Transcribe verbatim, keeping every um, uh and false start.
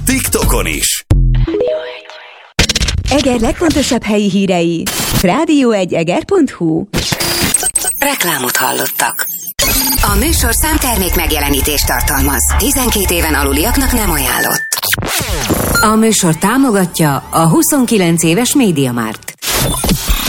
TikTokon is. Eger legfontosabb helyi hírei. rádió egy eger pont hu. Reklámot hallottak. A műsor számtermék megjelenítést tartalmaz. tizenkét éven aluliaknak nem ajánlott. A műsor támogatja a huszonkilenc éves MediaMarkt.